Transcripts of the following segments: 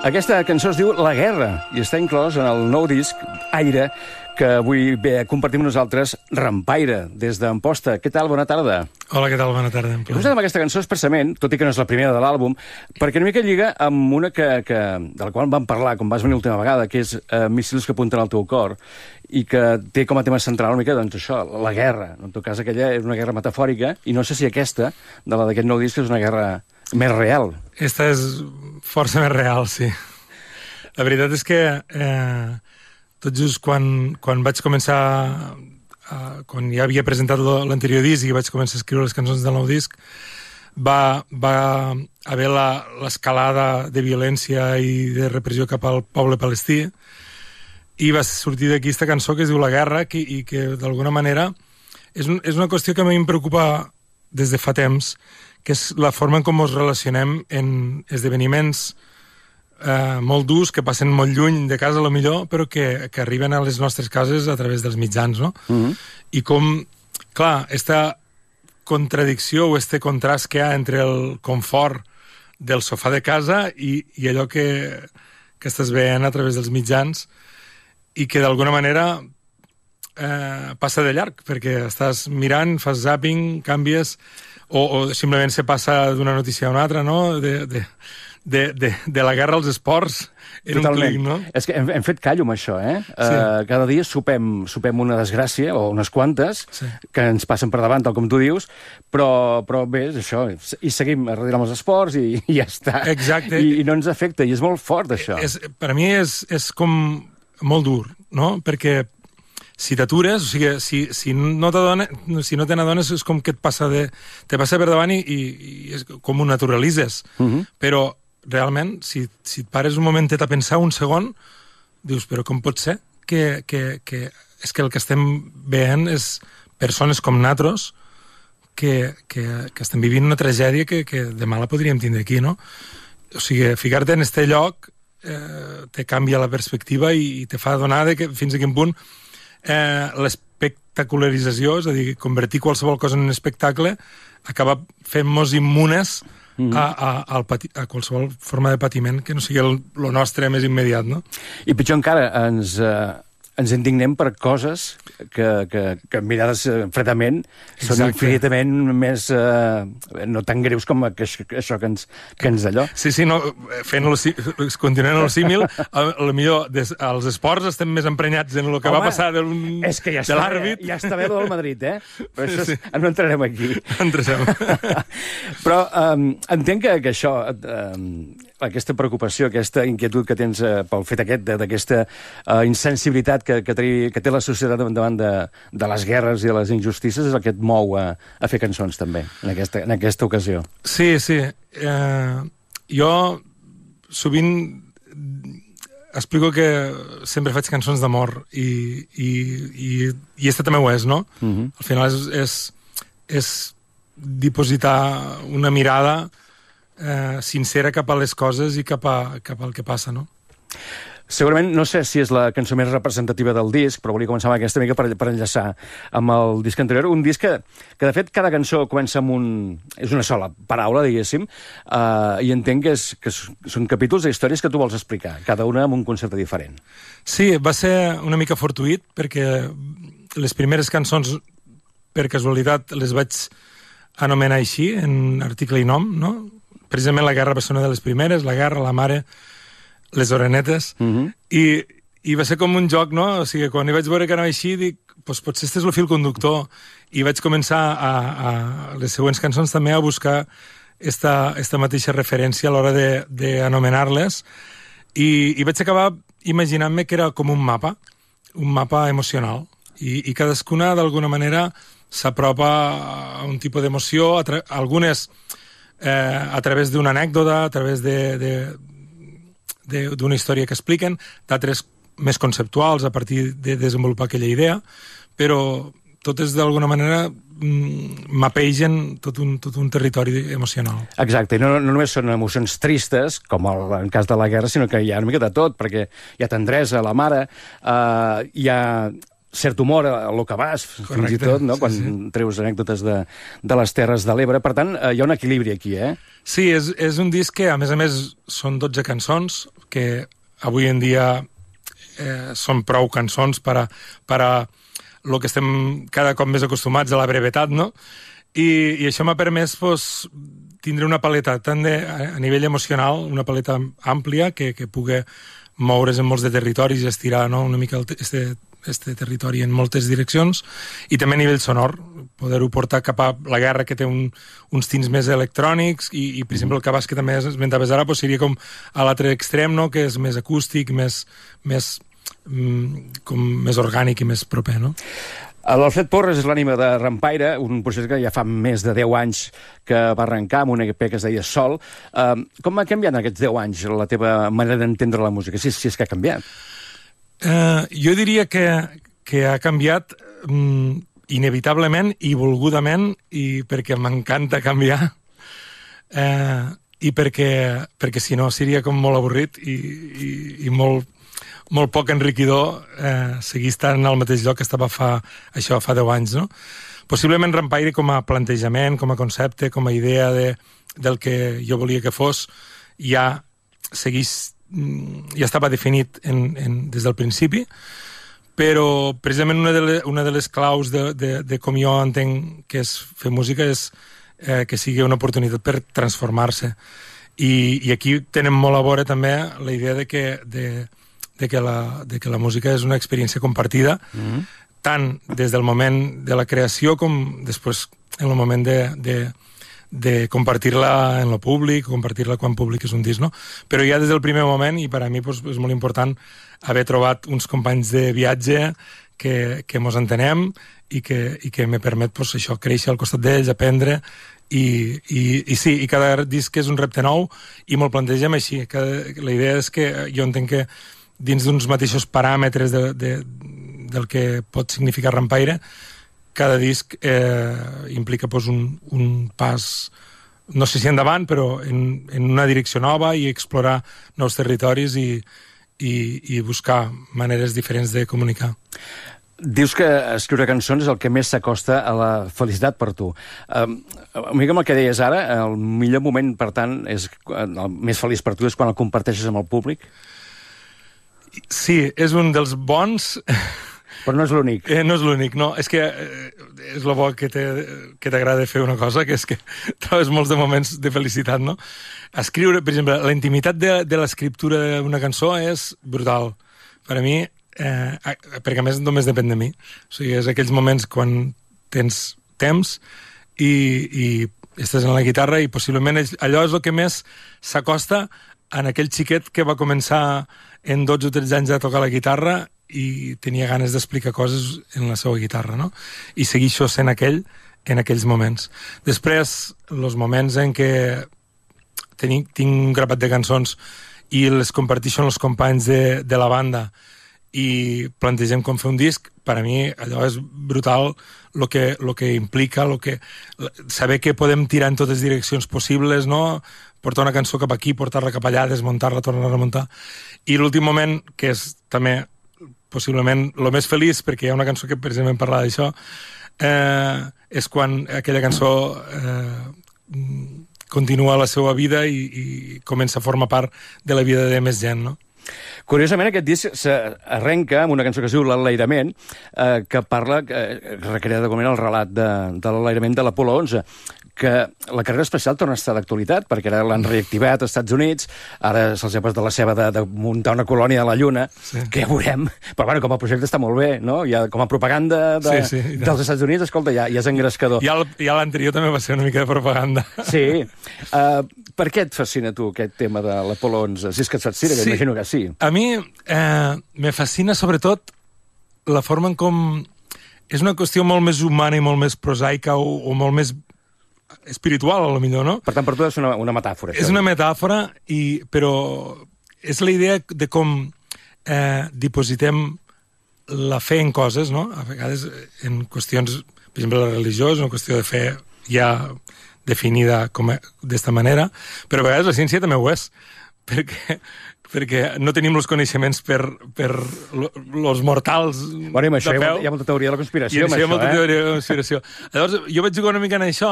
Aquesta cançó es diu La Guerra i està inclòs en el nou disc Aire, que avui compartim nosaltres, Rampaire, des d'Amposta. Què tal? Bona tarda. Hola, què tal? Bona tarda. He posat amb aquesta cançó expressament, tot i que no és la primera de l'àlbum, perquè una mica lliga amb una de la qual vam parlar quan vas venir l'última vegada, que és Míssils que apunten al teu cor, i que té com a tema central una mica, doncs això, la guerra. En tot cas, aquella és una guerra metafòrica, i no sé si aquesta, de la d'aquest nou disc, és una guerra més real. Esta és força més real, sí. La veritat és que tot just quan vaig començar, quan ja havia presentat l'anterior disc i vaig començar a escriure les cançons del nou disc, va haver l'escalada de violència i de repressió cap al poble palestí, i va sortir d'aquí aquesta cançó que es diu La Guerra, i que d'alguna manera és una qüestió que a mi em preocupa des de fa temps, que és la forma en com ens relacionem en esdeveniments molt durs, que passen molt lluny de casa, a lo millor, però que arriben a les nostres cases a través dels mitjans, no? I com, clar, esta contradicció o este contrast que hi ha entre el confort del sofà de casa i allò que estàs veient a través dels mitjans i que d'alguna manera passa de llarg, perquè estàs mirant, fas zapping, canvies, o simplement se passa d'una notícia a una altra, no? De la guerra als esports en un clic, no? És que hem fet callo amb això, eh? Sí. Cada dia sopem una desgràcia, o unes quantes, sí, que ens passen per davant, tal com tu dius, però bé, és això, i seguim darrere amb els esports i ja està. Exacte. I no ens afecta, i és molt fort, això. Per a mi és com molt dur, no? Perquè si t'atures, o sigui, si no te n'adones, és com que te passa per davant i és com ho naturalitzes. Però realment, si et pares un momentet a pensar un segon, dius, però com pot ser que és que el que estem veient és persones com nosaltres que estem vivint una tragèdia que demà la podríem tindre aquí, no? O sigui, ficar-te en este lloc te canvia la perspectiva i te fa adonar fins a quin punt l'espectacularització, és a dir, convertir qualsevol cosa en un espectacle, acaba fent-nos immunes a qualsevol forma de patiment que no sigui el nostre més immediat, no? I pitjor encara, ens indignem per coses que mirades fredament són infinitament més no tan greus com això que ens d'allò. Sí, no, continuant el símil, potser als esports estem més emprenyats en el que va passar de l'àrbit. Ja està bé del Madrid, eh? Però això no entrarem aquí. Entrem. Però entenc que això, aquesta preocupació, aquesta inquietud que tens pel fet d'aquesta insensibilitat que té la societat davant de les guerres i de les injustícies és el que et mou a fer cançons també, en aquesta ocasió. Sí. Jo sovint explico que sempre faig cançons d'amor i esta també ho és, no? Al final és dipositar una mirada sincera cap a les coses i cap al que passa, no? Segurament, no sé si és la cançó més representativa del disc, però volia començar amb aquesta mica per enllaçar amb el disc anterior. Un disc que de fet, cada cançó comença amb és una sola paraula, diguéssim, i entenc que són capítols d'històries que tu vols explicar, cada una amb un concepte diferent. Sí, va ser una mica fortuït, perquè les primeres cançons, per casualitat, les vaig anomenar així, en article i nom, no? Precisament La Guerra va ser una de les primeres, La Guerra, La Mare, Les Orenetes, i va ser com un joc, no? O sigui, quan hi vaig veure que anava així, dic, doncs potser este és el fil conductor, i vaig començar a les següents cançons també a buscar esta mateixa referència a l'hora d'anomenar-les, i vaig acabar imaginant-me que era com un mapa emocional, i cadascuna d'alguna manera s'apropa a un tipus d'emoció, algunes a través d'una anècdota, a través d'una història que expliquen, d'altres més conceptuals a partir de desenvolupar aquella idea, però totes d'alguna manera mapegen tot un territori emocional. Exacte, i no només són emocions tristes, com en cas de la guerra, sinó que hi ha una mica de tot, perquè hi ha tendresa, la mare, hi ha cert humor a lo que vas, fins i tot, no? Quan treus anècdotes de les Terres de l'Ebre. Per tant, hi ha un equilibri aquí, eh? Sí, és un disc que, a més, són 12 cançons, que avui en dia són prou cançons per a lo que estem cada cop més acostumats a la brevetat, no? I això m'ha permès tindre una paleta tant a nivell emocional, una paleta àmplia que pugui moure's en molts de territoris i estirar, no?, una mica este territori en moltes direccions, i també a nivell sonor, poder-ho portar cap a la guerra, que té uns tints més electrònics, i per exemple, el cabàs que també esmentaves ara seria com a l'altre extrem, no?, que és més acústic, més orgànic i més proper, no? L'Alfred Porres és l'ànima de Rampaire, un procés que ja fa més de 10 anys que va arrencar amb una EP que es deia Sol. Com ha canviat en aquests 10 anys la teva manera d'entendre la música, si és que ha canviat? Jo diria que ha canviat inevitablement i volgudament, i perquè m'encanta canviar, i perquè si no seria com molt avorrit i molt poc enriquidor seguir estant al mateix lloc que estava fa 10 anys, no? Possiblement Rampaire com a plantejament, com a concepte, com a idea del que jo volia que fos, ja estava definit des del principi, però precisament una de les claus de com jo entenc que és fer música és que sigui una oportunitat per transformar-se. I aquí tenem molt a veure també la idea de que la música és una experiència compartida, tant des del moment de la creació com després en el moment de compartir-la en lo públic, compartir-la quan publiques un disc, no? Però ja des del primer moment, i per a mi és molt important haver trobat uns companys de viatge que mos entenem i que me permet això, créixer al costat d'ells, aprendre, i cada disc és un repte nou i me'l plantegem així. La idea és que jo entenc que dins d'uns mateixos paràmetres del que pot significar Rampaire, cada disc implica un pas, no sé si endavant, però en una direcció nova, i explorar nous territoris i buscar maneres diferents de comunicar. Dius que escriure cançons és el que més s'acosta a la felicitat per tu. Una mica amb el que deies ara, el millor moment, per tant, el més feliç per tu és quan el comparteixes amb el públic? Sí, és un dels bons... Però no és l'únic. No és l'únic, no. És que és el bo que t'agrada fer una cosa, que és que trobes molts de moments de felicitat, no? Escriure, per exemple, la intimitat de l'escriptura d'una cançó és brutal. Per a mi, perquè a més només depèn de mi. O sigui, és aquells moments quan tens temps i estàs en la guitarra, i possiblement allò és el que més s'acosta en aquell xiquet que va començar en 12 o 13 anys a tocar la guitarra i tenia ganes d'explicar coses en la seva guitarra, no? I segueixo sent aquell en aquells moments. Després, els moments en què tinc un grapat de cançons i les comparteixo amb els companys de la banda i plantegem com fer un disc, per a mi allò és brutal, el que implica, saber que podem tirar en totes direccions possibles, no? Portar una cançó cap aquí, portar-la cap allà, desmuntar-la, tornar a remuntar. I l'últim moment, que és també possiblement el més feliç, perquè hi ha una cançó que precisament parla d'això, és quan aquella cançó continua la seva vida i comença a formar part de la vida de més gent, no? Curiosament, aquest disc s'arrenca amb una cançó que es diu L'Enlairament, que parla, recrea de com era el relat de l'enlairament de l'Apolo 11, que la carrera espacial torna a estar d'actualitat, perquè ara l'han reactivat als Estats Units, ara se'ls ha passat de la seva de muntar una colònia a la Lluna, que ja veurem, però bueno, com a projecte està molt bé, no? Ja, com a propaganda dels Estats Units, escolta, ja és engrescador. Ja l'anterior també va ser una mica de propaganda. Sí. Per què et fascina tu aquest tema de l'Apolo 11? Si és que et fascina, que imagino que sí. A mi me fascina sobretot la forma en com... És una qüestió molt més humana i molt més prosaica o molt més espiritual, a lo millor, no? Per tant, per tu és una metàfora. És una metàfora, però és la idea de com dipositem la fe en coses, no? A vegades en qüestions, per exemple, la religió és una qüestió de fe ja definida d'esta manera, però a vegades la ciència també ho és, perquè no tenim els coneixements per els mortals bueno, amb això de peu. Hi ha molta teoria de la conspiració. I amb això hi ha molta teoria de la conspiració. Llavors, jo vaig jugar una mica en això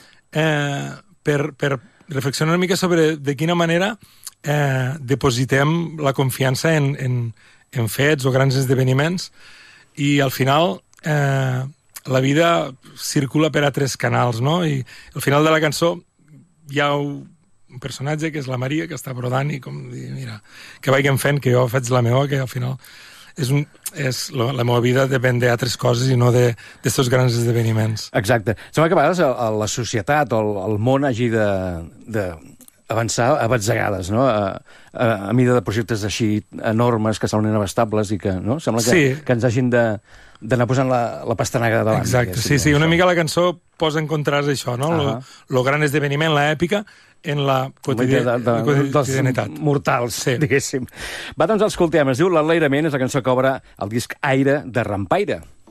per reflexionar una mica sobre de quina manera depositem la confiança en fets o grans esdeveniments i al final la vida circula per altres canals, no? I al final de la cançó hi ha un personatge que és la Maria, que està brodant i com dir, mira, que vagin fent, que jo faig la meva, que al final la meva vida depèn d'altres coses i no d'estos grans esdeveniments. Exacte. Sembla que a vegades la societat o el món hagi de avançar a batzegades, no? A mida de projectes així enormes que són inabastables i que, no? Sembla que ens hagin d'anar posant la pastanaga davant. Exacte, sí, una mica la cançó posa en contrast això, no? Lo gran esdeveniment, l'èpica, en la quotidianitat. Dels mortals, diguéssim. Va, doncs, escoltem, es diu L'Enlairament, és la cançó que obre el disc Aire de Rampaire.